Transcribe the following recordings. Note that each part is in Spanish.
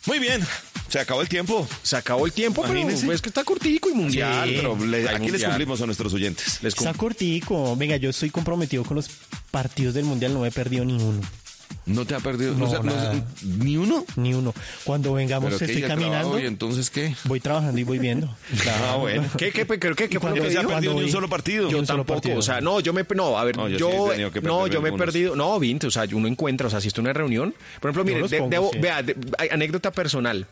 Muy bien. Se acabó el tiempo. Se acabó el tiempo, pero Imagínense. es que está cortico y mundial. Sí, pero Aquí les mundial. cumplimos a nuestros oyentes. Está cortico. Venga, yo estoy comprometido con los partidos del Mundial, no me he perdido ni uno. ¿No te ha perdido No, nada. ni uno? Ni uno. Cuando vengamos ¿Pero qué? estoy ¿Ya trabajo? caminando, ¿Y entonces qué? voy trabajando y voy viendo. Ah, bueno. ¿Qué fue lo que cuando No se ha dijo? perdido ni un voy- solo partido. Ni Yo un solo tampoco, partido. o sea, no, a ver, No, yo sí yo he tenido que no, perder yo me he algunos. perdido, no, Vint, o sea, uno encuentra, o sea, si estoy en una reunión, por ejemplo, mire, los pongo, sí. vea, anécdota personal.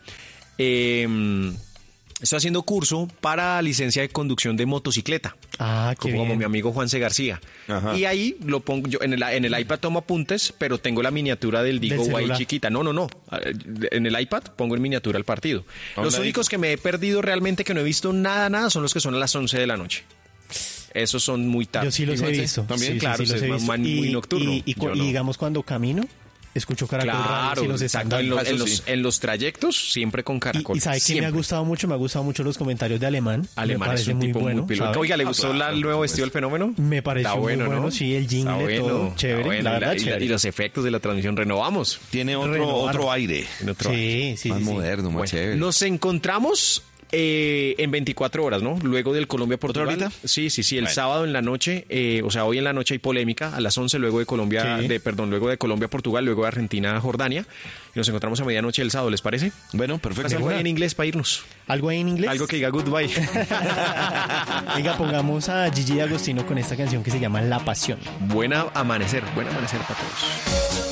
Estoy haciendo curso para licencia de conducción de motocicleta. Ah, qué Como bien. mi amigo Juanse García. Ajá. Y ahí lo pongo yo en el iPad tomo apuntes, pero tengo la miniatura del Digo Guay celular. chiquita. No. En el iPad pongo en miniatura el partido. A un Los ladito. únicos que me he perdido realmente que no he visto nada son los que son a las 11 de la noche. Esos son muy tarde. Yo sí los he Igual, sí. visto. También, Sí, claro, sí, los usted he es visto. muy nocturno. Y Yo no. digamos cuando camino, escucho Caracol Radio, Claro, si los están exacto. dando. Eso sí. En los trayectos, siempre con Caracol. Y ¿sabe qué me ha siempre. gustado mucho? Me ha gustado mucho los comentarios de Alemán. Alemán me es parece un tipo bueno, muy piloto. ¿sabe? Oiga, ¿le gustó claro, el nuevo por vestido del fenómeno? Me pareció Está muy bueno, ¿no? sí, el jingle, Está todo bueno, chévere, está bueno. la verdad, Y chévere. y los efectos de la transmisión renovamos. Tiene Renovar. otro aire. En otro Sí, sí, Más sí, sí. moderno, más Bueno, chévere. nos encontramos en 24 horas, ¿no? Luego del Colombia-Portugal. ¿Otra horita? Sí. El Bueno. sábado en la noche, o sea, hoy en la noche hay polémica, a las 11 luego de Colombia-Portugal, luego de Argentina-Jordania. Y nos encontramos a medianoche el sábado, ¿les parece? Bueno, perfecto. Hacemos una. algo en inglés para irnos. ¿Algo ahí en inglés? Algo que diga goodbye. Venga, pongamos a Gigi D'Agostino con esta canción que se llama La Pasión. Buen amanecer para todos.